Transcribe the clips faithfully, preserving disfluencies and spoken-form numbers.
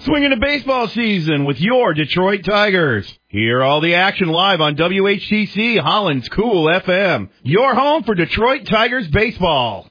Swinging to baseball season with your Detroit Tigers. Hear all the action live on W H T C Holland's Cool F M. Your home for Detroit Tigers baseball.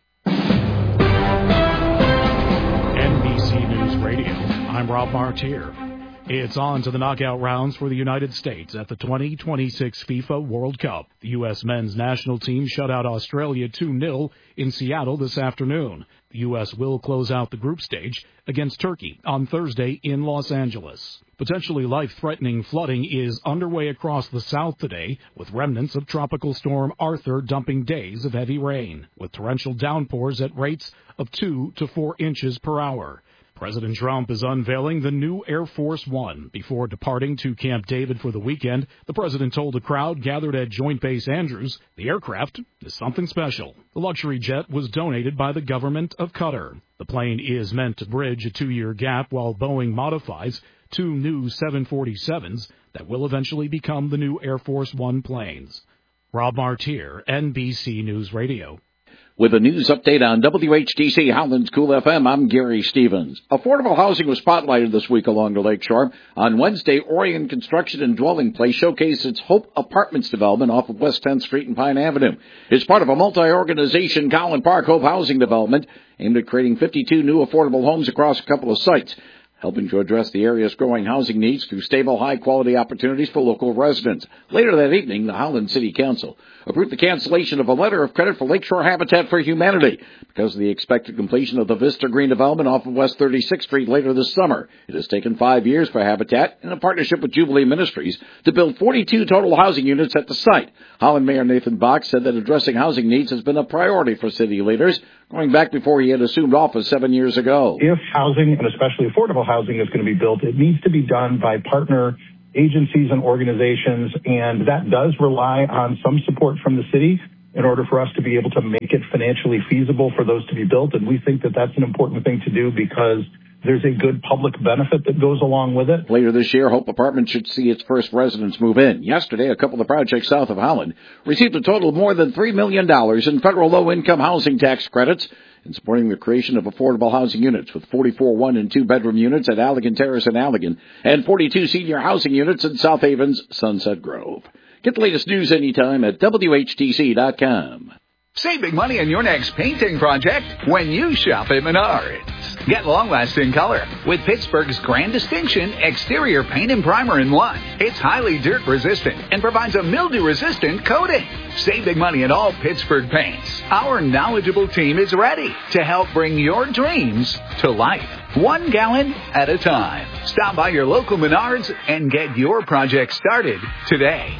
N B C News Radio. I'm Rob Martier. It's on to the knockout rounds for the United States at the twenty twenty-six FIFA World Cup. The U S men's national team shut out Australia two nil in Seattle this afternoon. The U S will close out the group stage against Turkey on Thursday in Los Angeles. Potentially life-threatening flooding is underway across the South today, with remnants of Tropical Storm Arthur dumping days of heavy rain, with torrential downpours at rates of two to four inches per hour. President Trump is unveiling the new Air Force One. Before departing to Camp David for the weekend, the president told a crowd gathered at Joint Base Andrews the aircraft is something special. The luxury jet was donated by the government of Qatar. The plane is meant to bridge a two-year gap while Boeing modifies two new seven forty-sevens that will eventually become the new Air Force One planes. Rob Martier, N B C News Radio. With a news update on W H T C Holland's Cool F M, I'm Gary Stevens. Affordable housing was spotlighted this week along the lakeshore. On Wednesday, Orion Construction and Dwelling Place showcased its Hope Apartments development off of West tenth Street and Pine Avenue. It's part of a multi-organization Collin Park Hope housing development aimed at creating fifty-two new affordable homes across a couple of sites, helping to address the area's growing housing needs through stable, high-quality opportunities for local residents. Later that evening, the Holland City Council approved the cancellation of a letter of credit for Lakeshore Habitat for Humanity because of the expected completion of the Vista Green development off of West thirty-sixth Street later this summer. It has taken five years for Habitat, in a partnership with Jubilee Ministries, to build forty-two total housing units at the site. Holland Mayor Nathan Bach said that addressing housing needs has been a priority for city leaders, going back before he had assumed office seven years ago. If housing, and especially affordable housing, is going to be built, it needs to be done by partner agencies and organizations, and that does rely on some support from the city in order for us to be able to make it financially feasible for those to be built. And we think that that's an important thing to do because there's a good public benefit that goes along with it. Later this year, Hope Apartments should see its first residents move in. Yesterday, a couple of projects south of Holland received a total of more than three million dollars in federal low-income housing tax credits in supporting the creation of affordable housing units, with forty-four one- and two-bedroom units at Allegan Terrace in Allegan and forty-two senior housing units in South Haven's Sunset Grove. Get the latest news anytime at W H T C dot com. Save big money on your next painting project when you shop at Menards. Get long-lasting color with Pittsburgh's Grand Distinction exterior paint and primer in one. It's highly dirt-resistant and provides a mildew-resistant coating. Save big money at all Pittsburgh paints. Our knowledgeable team is ready to help bring your dreams to life, one gallon at a time. Stop by your local Menards and get your project started today.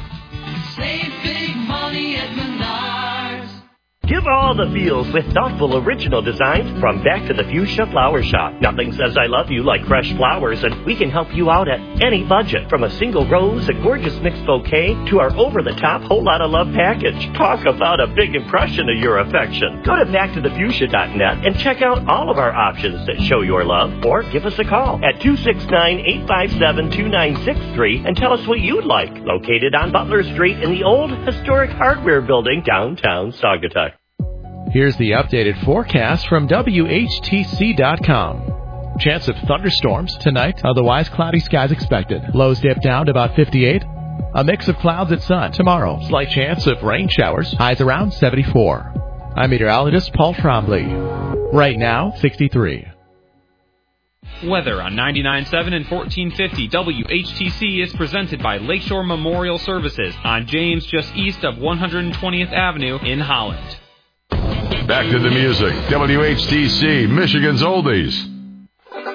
Save big money at Menards. Give all the feels with thoughtful original designs from Back to the Fuchsia Flower Shop. Nothing says I love you like fresh flowers, and we can help you out at any budget. From a single rose, a gorgeous mixed bouquet, to our over-the-top whole lot of love package. Talk about a big impression of your affection. Go to back to the fuchsia dot net and check out all of our options that show your love, or give us a call at two six nine, eight five seven, two nine six three and tell us what you'd like. Located on Butler Street in the old historic hardware building downtown Saugatuck. Here's the updated forecast from W H T C dot com. Chance of thunderstorms tonight, otherwise cloudy skies expected. Lows dip down to about fifty-eight. A mix of clouds and sun. Tomorrow, slight chance of rain showers, highs around seventy-four. I'm meteorologist Paul Trombley. Right now, sixty-three. Weather on ninety-nine point seven and fourteen fifty W H T C is presented by Lakeshore Memorial Services on James, just east of one hundred twentieth Avenue in Holland. Back to the music. W H T C, Michigan's Oldies.